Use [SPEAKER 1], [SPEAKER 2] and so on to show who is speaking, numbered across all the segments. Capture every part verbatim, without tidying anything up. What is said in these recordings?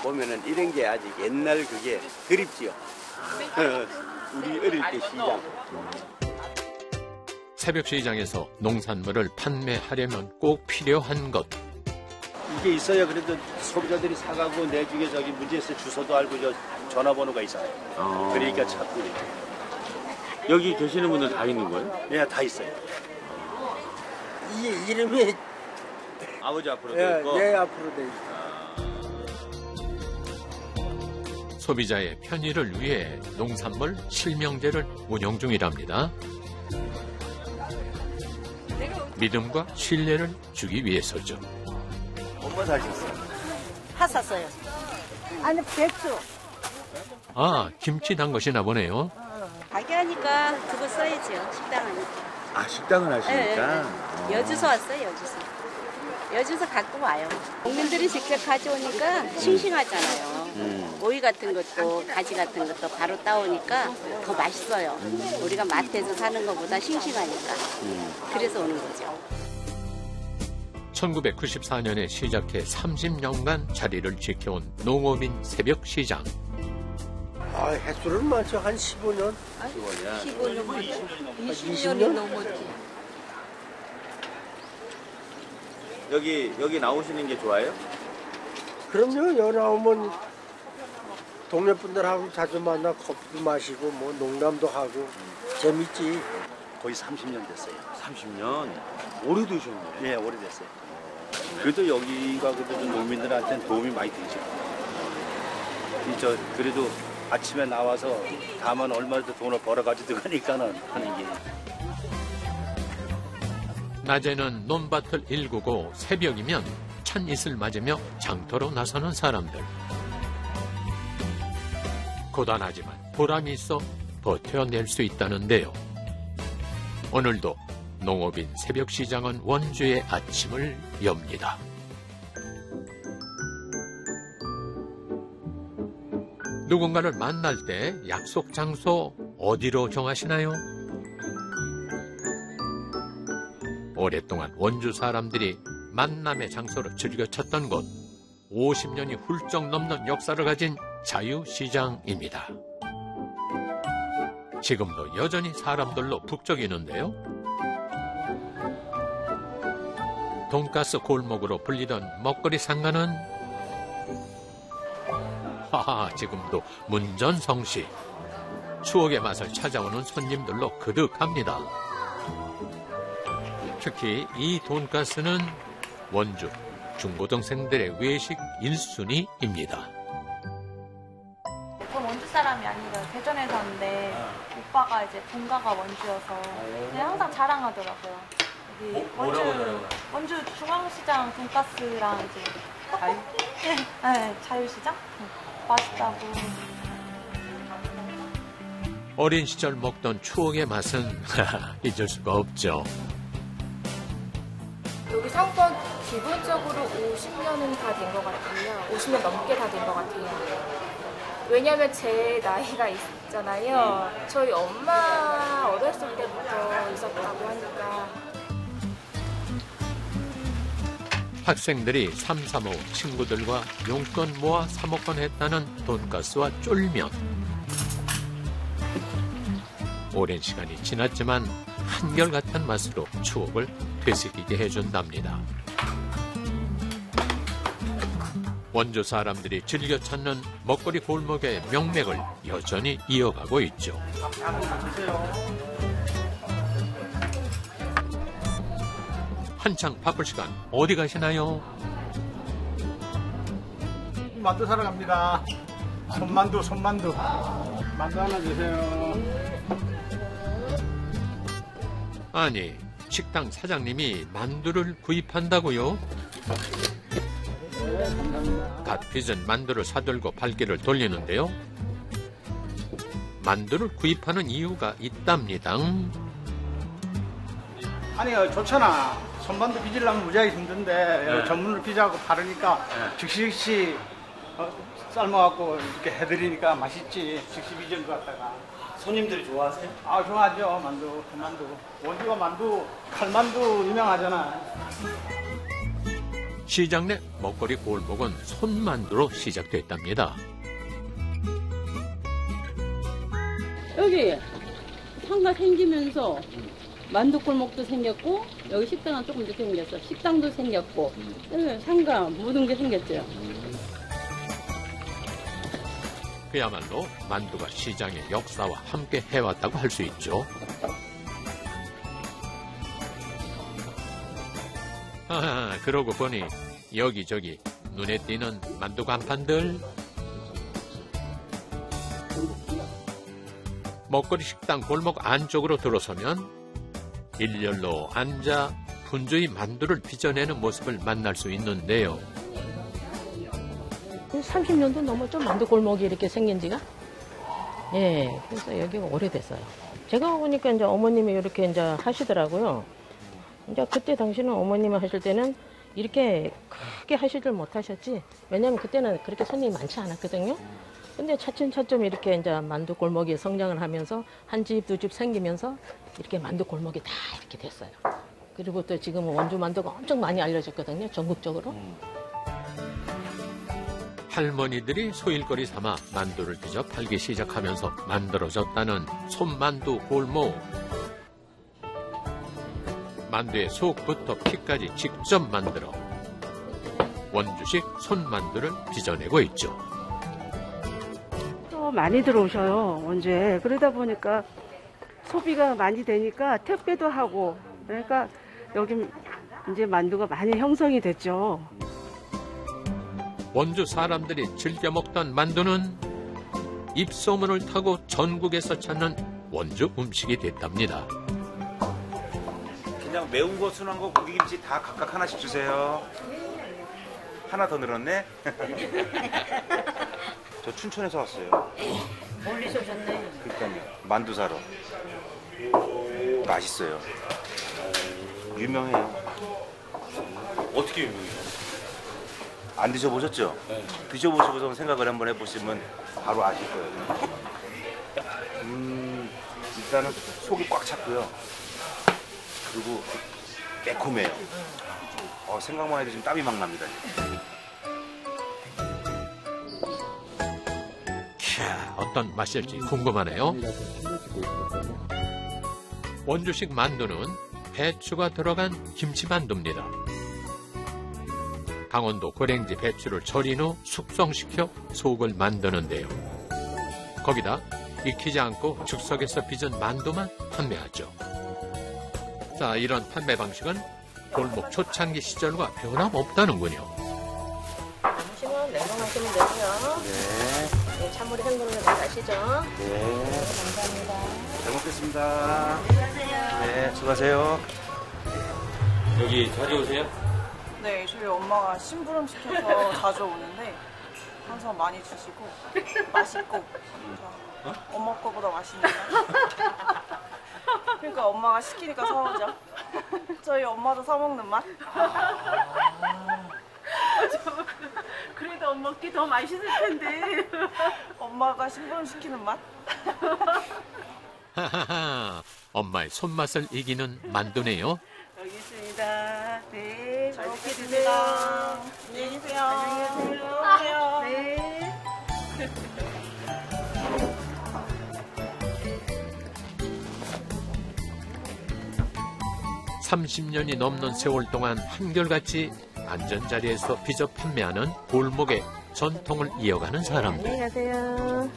[SPEAKER 1] 보면은 이런 게 아직 옛날 그게 그립지요. 우리 어릴 때 시장.
[SPEAKER 2] 새벽 시장에서 농산물을 판매하려면 꼭 필요한 것.
[SPEAKER 1] 이게 있어야 그래도 소비자들이 사가고 내중에 저기 문제에서 주소도 알고 저 전화번호가 있어요. 어. 그러니까 찾고 이렇게.
[SPEAKER 3] 여기 계시는 분들 다 있는 거예요?
[SPEAKER 1] 네, 다 있어요.
[SPEAKER 4] 이 이름이
[SPEAKER 3] 아버지 앞으로
[SPEAKER 4] 네,
[SPEAKER 3] 돼 있고?
[SPEAKER 4] 네, 앞으로 돼 있고.
[SPEAKER 2] 소비자의 편의를 위해 농산물 실명제를 운영 중이랍니다. 믿음과 신뢰를 주기 위해서죠.
[SPEAKER 1] 엄마 사셨어요?
[SPEAKER 5] 파 샀어요. 아니, 배추.
[SPEAKER 2] 아, 김치 담그시나 보네요.
[SPEAKER 5] 가게 하니까 그거 써야죠. 식당 하니까.
[SPEAKER 1] 아, 식당을 하시니까?
[SPEAKER 5] 네, 네. 여주소 왔어요, 여주소. 여주소 갖고 와요. 농민들이 직접 가져오니까 싱싱하잖아요. 음. 오이 같은 것도 가지 같은 것도 바로 따오니까 더 맛있어요. 음. 우리가 마트에서 사는 것보다 싱싱하니까. 음. 그래서 오는 거죠.
[SPEAKER 2] 천구백구십사 년에 시작해 삼십 년간 자리를 지켜온 농업인 새벽시장.
[SPEAKER 4] 아, 횟수는 많죠. 한 십오 년?
[SPEAKER 5] 십오 년,
[SPEAKER 4] 이십 년
[SPEAKER 5] 넘었지.
[SPEAKER 3] 여기 여기 나오시는 게 좋아요?
[SPEAKER 4] 그럼요. 여기 나오면 동네 분들하고 자주 만나 커피도 마시고 뭐 농담도 하고 재밌지.
[SPEAKER 1] 거의 삼십 년 됐어요.
[SPEAKER 3] 삼십 년? 오래 되셨네.
[SPEAKER 1] 네, 오래됐어요. 그래도 여기가 그래도 농민들한테는 도움이 많이 되죠. 저 그래도 아침에 나와서 다만 얼마라도 돈을 벌어가지고 가니까는 하는 게.
[SPEAKER 2] 낮에는 논밭을 일구고 새벽이면 찬이슬 맞으며 장터로 나서는 사람들. 고단하지만 보람이 있어 버텨낼 수 있다는데요. 오늘도 농업인 새벽시장은 원주의 아침을 엽니다. 누군가를 만날 때 약속 장소 어디로 정하시나요? 오랫동안 원주 사람들이 만남의 장소로 즐겨 찾던 곳, 오십 년이 훌쩍 넘는 역사를 가진 자유시장입니다. 지금도 여전히 사람들로 북적이는데요. 돈가스 골목으로 불리던 먹거리 상가는 하하, 지금도 문전성시. 추억의 맛을 찾아오는 손님들로 그득합니다. 특히 이 돈가스는 원주 중고등생들의 외식 일 순위입니다.
[SPEAKER 6] 전 원주 사람이 아니라 대전에 사는데 오빠가 이제 본가가 원주여서 그냥 항상 자랑하더라고요. 여기 원주, 원주 중앙시장 돈가스랑 이제 자유? 네, 네, 자유시장? 네, 맛있다고.
[SPEAKER 2] 어린 시절 먹던 추억의 맛은 잊을 수가 없죠.
[SPEAKER 7] 여기 상권 기본적으로 오십 년은 다 된 것 같아요. 오십 년 넘게 다 된 것 같아요. 왜냐면 제 나이가 있잖아요. 저희 엄마 어렸을 때부터 있었다고 하니까.
[SPEAKER 2] 학생들이 삼삼오오 친구들과 용돈 모아 사 먹곤 했다는 돈가스와 쫄면. 오랜 시간이 지났지만 한결같은 맛으로 추억을 되새기게 해준답니다. 원주 사람들이 즐겨 찾는 먹거리 골목의 명맥을 여전히 이어가고 있죠. 한창 바쁠 시간 어디 가시나요?
[SPEAKER 8] 만두 사러 갑니다. 손만두, 손만두. 만두 하나 주세요.
[SPEAKER 2] 아니, 식당 사장님이 만두를 구입한다고요? 갓 빚은 만두를 사들고 발길을 돌리는데요. 만두를 구입하는 이유가 있답니다.
[SPEAKER 8] 아니, 좋잖아. 손만두 빚으려면 무지하게 힘든데 네. 전문으로 빚하고 바르니까 네. 즉시 즉시 어, 삶아갖고 이렇게 해드리니까 맛있지. 즉시 빚은 것 같다가.
[SPEAKER 3] 손님들이 좋아하세요?
[SPEAKER 8] 아, 좋아하죠. 만두, 만두. 원주가 만두, 칼만두 유명하잖아.
[SPEAKER 2] 시장 내 먹거리 골목은 손만두로 시작됐답니다.
[SPEAKER 9] 여기 상가 생기면서 만두골목도 생겼고 여기 식당은 조금 늦게 생겼어. 식당도 생겼고 상가 모든 게 생겼죠.
[SPEAKER 2] 그야말로 만두가 시장의 역사와 함께 해왔다고 할 수 있죠. 아, 그러고 보니 여기저기 눈에 띄는 만두 간판들. 먹거리 식당 골목 안쪽으로 들어서면 일렬로 앉아 분주히 만두를 빚어내는 모습을 만날 수 있는데요.
[SPEAKER 10] 삼십 년도 넘었죠. 만두 골목이 이렇게 생긴 지가. 예, 그래서 여기가 오래됐어요. 제가 보니까 이제 어머님이 이렇게 이제 하시더라고요. 이제 그때 당시는 어머님이 하실 때는 이렇게 크게 하시질 못하셨지. 왜냐면 그때는 그렇게 손님이 많지 않았거든요. 근데 차츰차츰 이렇게 이제 만두 골목이 성장을 하면서 한 집, 두 집 생기면서 이렇게 만두 골목이 다 이렇게 됐어요. 그리고 또 지금은 원주 만두가 엄청 많이 알려졌거든요. 전국적으로.
[SPEAKER 2] 할머니들이 소일거리 삼아 만두를 빚어 팔기 시작하면서 만들어졌다는 손만두 골목. 만두의 속부터 피까지 직접 만들어 원주식 손만두를 빚어내고 있죠.
[SPEAKER 11] 또 많이 들어오셔요, 원주에. 그러다 보니까 소비가 많이 되니까 택배도 하고, 그러니까 여기 이제 만두가 많이 형성이 됐죠.
[SPEAKER 2] 원주 사람들이 즐겨 먹던 만두는 입소문을 타고 전국에서 찾는 원주 음식이 됐답니다.
[SPEAKER 3] 그냥 매운 거, 순한 거, 고기김치 다 각각 하나씩 주세요. 하나 더 늘었네? 저 춘천에서 왔어요.
[SPEAKER 11] 멀리서 오셨네.
[SPEAKER 3] 그러니까요. 만두 사러. 맛있어요. 유명해요.
[SPEAKER 1] 어떻게 유명해요?
[SPEAKER 3] 안 드셔보셨죠?
[SPEAKER 1] 네.
[SPEAKER 3] 드셔보시고서 생각을 한번 해보시면 바로 아실 거예요. 음, 일단은 속이 꽉 찼고요. 그리고 매콤해요. 어, 생각만 해도 지금 땀이 막 납니다.
[SPEAKER 2] 캬, 어떤 맛일지 궁금하네요. 원주식 만두는 배추가 들어간 김치만두입니다. 강원도 고랭지 배추를 절인 후 숙성시켜 속을 만드는데요. 거기다 익히지 않고 즉석에서 빚은 만두만 판매하죠. 자, 이런 판매 방식은 골목 초창기 시절과 변함없다는군요.
[SPEAKER 10] 점심은 냉동하시면 되고요.
[SPEAKER 3] 네.
[SPEAKER 10] 네, 찬물에 헹구는 거 잘 아시죠?
[SPEAKER 3] 네.
[SPEAKER 10] 감사합니다.
[SPEAKER 3] 잘 먹겠습니다. 수고하세요. 네, 수고하세요.
[SPEAKER 1] 여기 자주 오세요?
[SPEAKER 12] 네, 저희 엄마가 심부름 시켜서 자주 오는데 항상 많이 주시고 맛있고 어? 엄마 거보다 맛있는 맛. 그러니까 엄마가 시키니까 사오죠. 저희 엄마도 사먹는 맛. 그래도 엄마 게 더 맛있을 텐데. 엄마가 심부름 시키는 맛.
[SPEAKER 2] 하하하, 엄마의 손맛을 이기는 만두네요.
[SPEAKER 12] 여기 있습니다. 네, 잘 먹겠습니다. 안녕히 계세요. 안녕히 계세요. 네.
[SPEAKER 2] 삼십 년이 넘는 세월 동안 한결같이 앉은 자리에서 빚어 판매하는 골목의 전통을 이어가는 사람들.
[SPEAKER 10] 안녕하세요.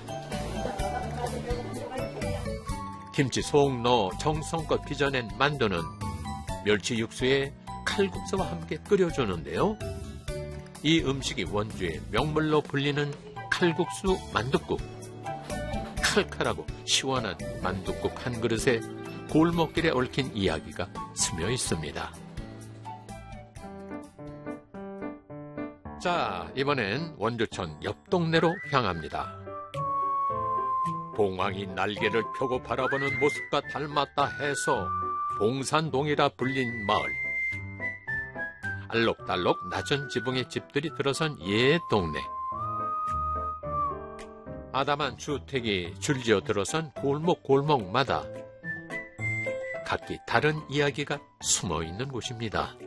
[SPEAKER 2] 김치 속 넣어 정성껏 빚어낸 만두는 멸치 육수에 칼국수와 함께 끓여주는데요. 이 음식이 원주의 명물로 불리는 칼국수 만둣국. 칼칼하고 시원한 만둣국 한 그릇에 골목길에 얽힌 이야기가 스며 있습니다. 자, 이번엔 원주천 옆 동네로 향합니다. 봉황이 날개를 펴고 바라보는 모습과 닮았다 해서 봉산동이라 불린 마을. 알록달록 낮은 지붕의 집들이 들어선 옛 동네. 아담한 주택이 줄지어 들어선 골목골목마다 각기 다른 이야기가 숨어 있는 곳입니다.